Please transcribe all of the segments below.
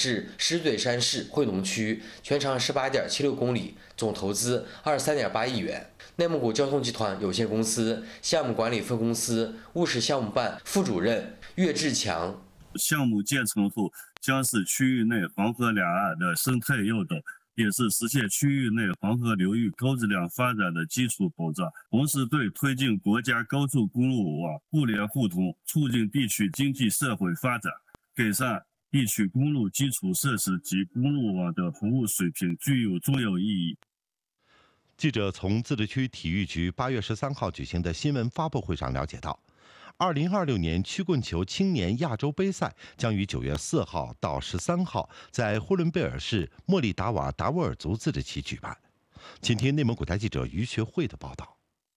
至狮嘴山市惠农区，全长18.76公里，总投资23.8亿元。内蒙古交通集团有限公司项目管理分公司务实项目办副主任岳志强， 项目建成后，将是区域内黄河两岸的生态要道，也是实现区域内黄河流域高质量发展的基础保障，同时对推进国家高速公路网互联互通、促进地区经济社会发展、改善地区公路基础设施及公路网的服务水平具有重要意义。 记者从自治区体育局8月13号举行的新闻发布会上了解到，2026年曲棍球青年亚洲杯赛将于9月4号到13号在呼伦贝尔市莫力达瓦达斡尔族自治区举办。请听内蒙古台记者于学会的报道。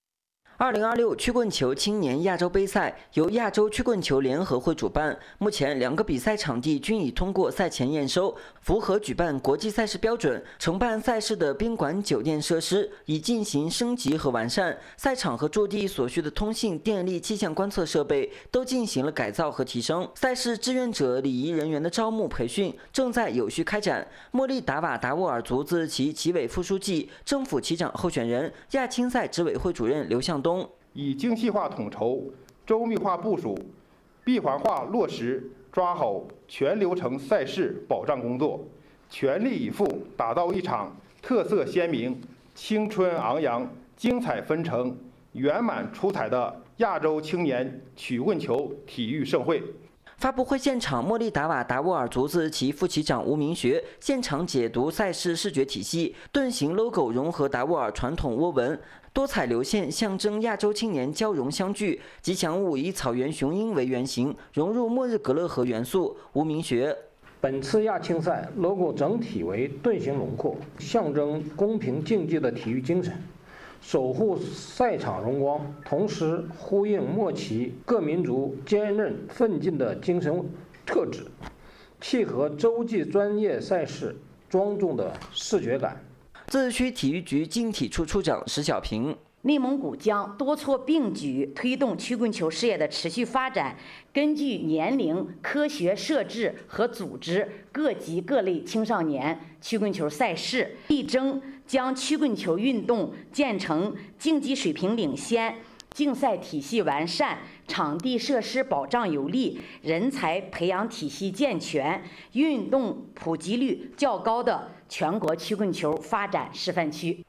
2026曲棍球青年亚洲杯赛由亚洲曲棍球联合会主办，目前2个比赛场地均已通过赛前验收，符合举办国际赛事标准。承办赛事的宾馆酒店设施已进行升级和完善，赛场和驻地所需的通信、电力、气象观测设备都进行了改造和提升。赛事志愿者礼仪人员的招募培训正在有序开展。莫力达瓦达斡尔族自治旗旗委副书记、政府旗长候选人、亚青赛执委会主任刘向东， 以精细化统筹、周密化部署、闭环化落实，抓好全流程赛事保障工作，全力以赴打造一场特色鲜明、青春昂扬、精彩纷呈、圆满出彩的亚洲青年曲棍球体育盛会。 发布会现场，莫力达瓦达斡尔族自治旗副旗长吴明学现场解读赛事视觉体系，盾形 logo 融合达斡尔传统倭文，多彩流线象征亚洲青年交融相聚，吉祥物以草原雄鹰为原型，融入末日格勒河元素。吴明学， 本次亚青赛 logo 整体为盾形轮廓，象征公平竞技的体育精神，守护赛场荣光，同时呼应默契各民族坚韧奋进的精神特质，契合洲际专业赛事庄重的视觉感。 自治区体育局竞体处处长石小平， 内蒙古将多措并举，推动曲棍球事业的持续发展。根据年龄科学设置和组织各级各类青少年曲棍球赛事，力争将曲棍球运动建成竞技水平领先、竞赛体系完善、场地设施保障有力、人才培养体系健全、运动普及率较高的全国曲棍球发展示范区。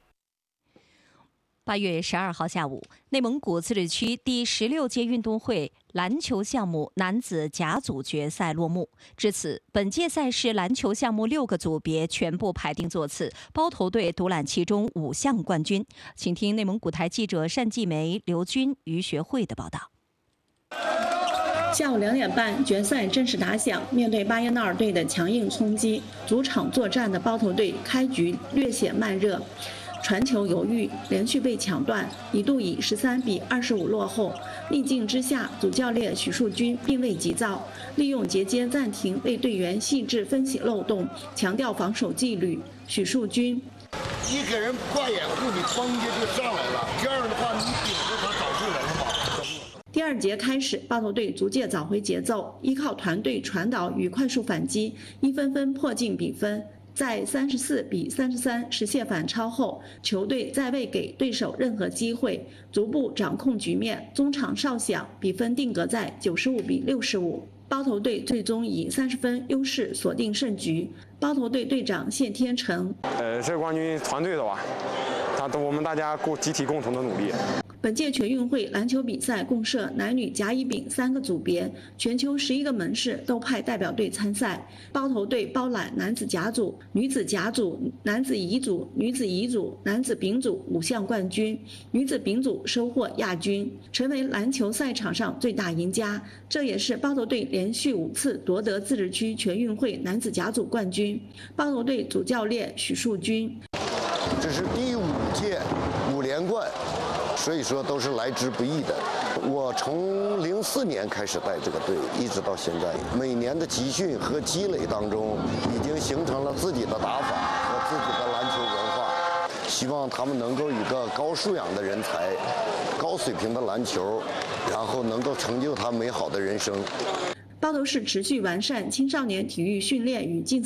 8月12号下午，内蒙古自治区第16届运动会篮球项目男子甲组决赛落幕。至此，本届赛事篮球项目6个组别全部排定座次，包头队独揽其中5项冠军。请听内蒙古台记者单继梅、刘军、于学会的报道。 下午2点半，决赛正式打响。面对巴彦淖尔队的强硬冲击，主场作战的包头队开局略显慢热，传球犹豫，连续被抢断，一度以13比25落后。逆境之下，主教练许树军并未急躁，利用节间暂停为队员细致分析漏洞，强调防守纪律。许树军： 一个人挂掩护，你嘣一下就上来了，这样的话你顶着他找出人了吗？ 第2节开始，包头队逐渐找回节奏，依靠团队传导与快速反击，一分分迫近比分。在34比33实现反超后，球队再未给对手任何机会，逐步掌控局面。中场哨响，比分定格在95比65。包头队最终以30分优势锁定胜局。包头队队长谢天成： 这个冠军团队的吧，我们大家集体共同的努力。 本届全运会篮球比赛共设男女甲乙丙3个组别，全球11个门市都派代表队参赛。包头队包揽男子甲组、女子甲组、男子乙组、女子乙组、男子丙组5项冠军，女子丙组收获亚军，成为篮球赛场上最大赢家。这也是包头队连续5次夺得自治区全运会男子甲组冠军。包头队主教练许树军： 这是第5届5连冠。所以说都是来之不易的。我从04年开始带这个队，一直到现在，每年的集训和积累当中，已经形成了自己的打法和自己的篮球文化。希望他们能够以个高素养的人才、高水平的篮球，然后能够成就他美好的人生。 包头市持续完善青少年体育训练与竞赛